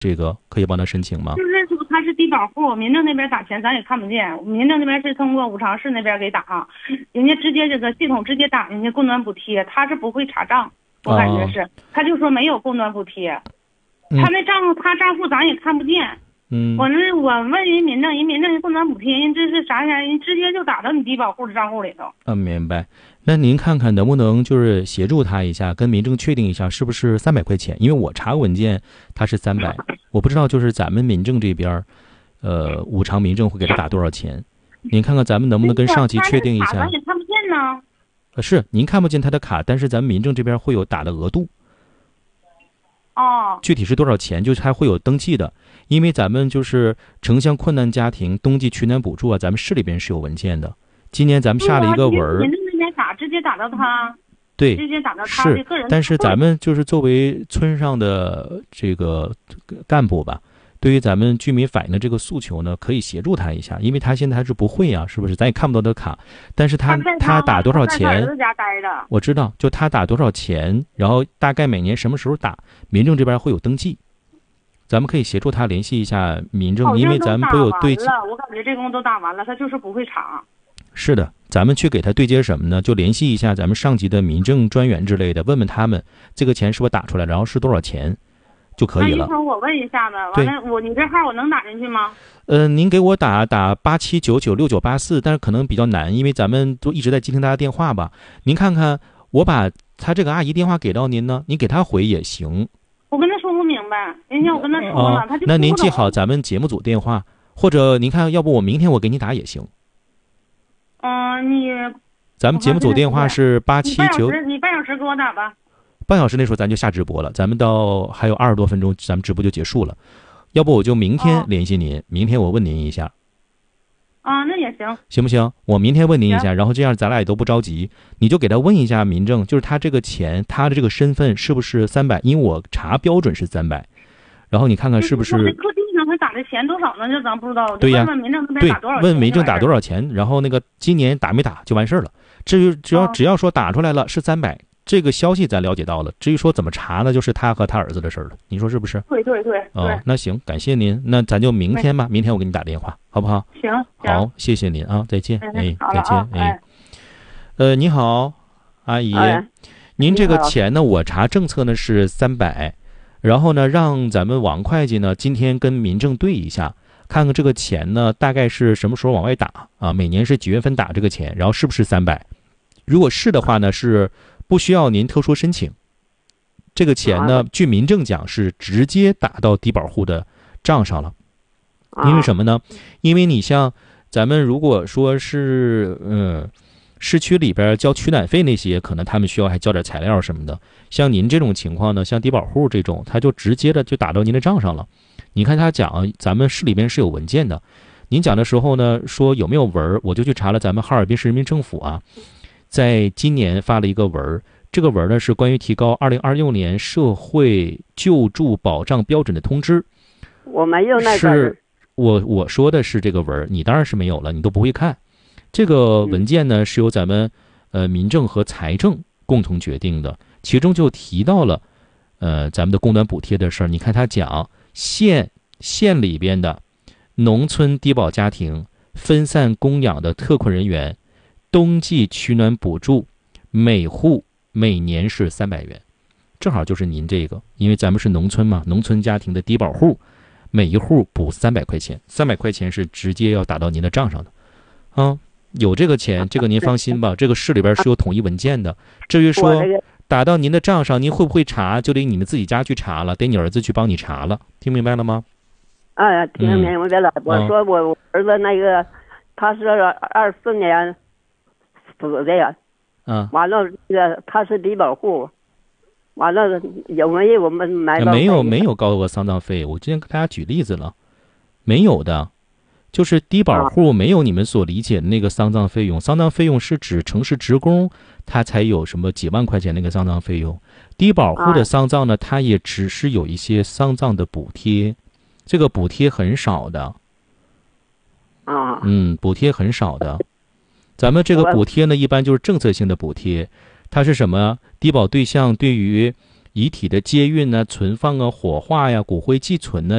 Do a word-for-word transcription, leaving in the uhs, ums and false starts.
这个可以帮他申请吗？ 就是说他是低保户，民政那边打钱咱也看不见，民政那边是通过五常市那边给打，人家直接这个系统直接打人家供暖补贴，他是不会查账，我感觉是，哦、他就说没有供暖补贴，嗯、他那账他账户咱也看不见。 嗯， 我那我问人民政，人民政供暖补贴，人这是啥啥，人直接就打到你低保户的账户里头。 嗯，明白。那您看看能不能就是协助他一下，跟民政确定一下是不是三百块钱？因为我查文件他是三百，我不知道就是咱们民政这边，呃，五常民政会给他打多少钱？您看看咱们能不能跟上级确定一下？ 咱也看不见呢。 呃，是您看不见他的卡，但是咱们民政这边会有打的额度。 哦， 具体是多少钱，就是还会有登记的，因为咱们就是城乡困难家庭冬季取暖补助啊，咱们市里边是有文件的。今年咱们下了一个文儿， 民政那边打直接打到他， 对， 直接打到他的个人。 但是咱们就是作为村上的这个干部吧，对于咱们居民反映的这个诉求呢，可以协助他一下，因为他现在还是不会啊，是不是？咱也看不到他的卡，但是他他打多少钱？我知道，就他打多少钱，然后大概每年什么时候打，民政这边会有登记，咱们可以协助他联系一下民政，因为咱们不有对接。 我感觉这工都打完了，他就是不会查。 是的，咱们去给他对接什么呢？就联系一下咱们上级的民政专员之类的，问问他们这个钱是不是打出来，然后是多少钱。就可以了。 那一会儿我问一下子，完了我你这号我能打进去吗？ 呃，您给我打打八七九九六九八四，但是可能比较难，因为咱们都一直在接听大家电话吧。您看看，我把他这个阿姨电话给到您呢，您给他回也行。 我跟他说不明白，人家我跟他说了， 哦、 他就那您记好咱们节目组电话，或者您看，要不我明天我给你打也行。 嗯、呃，你咱们节目组电话是八七九， 你半小时给我打吧。 半小时那时候咱就下直播了，咱们到还有二十多分钟，咱们直播就结束了。要不我就明天联系您，哦、明天我问您一下。 啊，那也行， 行不行？我明天问您一下，然后这样咱俩也都不着急，你就给他问一下民政，就是他这个钱，他的这个身份是不是三百？因为我查标准是三百，然后你看看是不是？ 客地上他打的钱多少呢？这咱不知道。 对呀， 问民政那边打多少钱？ 问民政打多少钱，然后那个今年打没打就完事儿了。至于只要、哦、只要说打出来了是三百。这个消息咱了解到了，至于说怎么查呢，就是他和他儿子的事儿了，你说是不是？ 对对对。 哦，那行，感谢您，那咱就明天吧，明天我给你打电话，好不好？ 行。 好，谢谢您啊，再见。 哎， 再见。哎，呃，你好，阿姨， 哎、 您这个钱呢，我查政策呢是三百，然后呢，让咱们王会计呢今天跟民政对一下，看看这个钱呢大概是什么时候往外打啊？每年是几月份打这个钱，然后是不是三百？如果是的话呢，是。不需要您特殊申请，这个钱呢，据民政讲是直接打到低保户的账上了。因为什么呢？因为你像咱们如果说是嗯市区里边交取暖费那些，可能他们需要还交点材料什么的。像您这种情况呢，像低保户这种，他就直接的就打到您的账上了。你看他讲，咱们市里边是有文件的。您讲的时候呢，说有没有文，我就去查了咱们哈尔滨市人民政府啊。在今年发了一个文，这个文呢是关于提高二零二六年社会救助保障标准的通知。 我没有那个。 是我我说的是这个文，你当然是没有了，你都不会看。这个文件呢是由咱们呃民政和财政共同决定的，其中就提到了呃咱们的供暖补贴的事儿。你看他讲县县里边的农村低保家庭分散供养的特困人员。冬季取暖补助每户每年是三百元，正好就是您这个，因为咱们是农村嘛，农村家庭的低保户，每一户补三百块钱，三百块钱是直接要打到您的账上的，啊，有这个钱，这个您放心吧，这个市里边是有统一文件的。至于说打到您的账上，您会不会查，就得你们自己家去查了，得你儿子去帮你查了，听明白了吗？ 啊，听明白了。嗯、我说我儿子那个，他是二四年。死的呀， 嗯， 完了，那个他是低保户，完了有没有我们买没有没有高额丧葬费？我之前给大家举例子了，没有的，就是低保户没有你们所理解的那个丧葬费用。丧葬费用是指城市职工他才有什么几万块钱那个丧葬费用，低保户的丧葬呢，他也只是有一些丧葬的补贴，这个补贴很少的， 啊， 嗯，补贴很少的。咱们这个补贴呢，一般就是政策性的补贴，它是什么？低保对象对于遗体的接运呢、存放啊、火化呀、骨灰寄存呢。